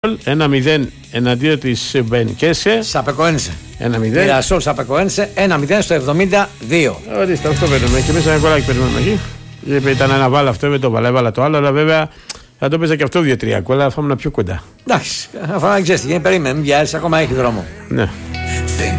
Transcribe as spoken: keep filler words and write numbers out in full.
ένα μηδέν εναντίον της Μπενκέσε. Σαπεκοένσε. ένα μηδέν. Μοιρασόλ Σαπεκοένσε ένα μηδέν στο εβδομήντα δύο. Ορίστε, αυτό περιμένουμε. Και εμείς ένα κολλάκι περιμένουμε εκεί. Ήταν ένα βάλ αυτό, δεν το βάλα, έβαλα το άλλο, αλλά βέβαια θα το παίζα και αυτό δύο τρία κόλλα, θα ήμουν πιο κοντά. Εντάξει, αφού να ξέρεις τι γίνεται, περίμενε, μην βιάζεις, ακόμα έχει δρόμο. Ναι.